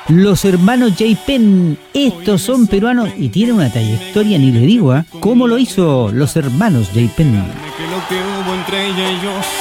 Los hermanos J. Penn, estos son peruanos y tienen una trayectoria, ni le digo, ¿cómo lo hizo los hermanos J. Penn? Que lo que hubo entre ella y yo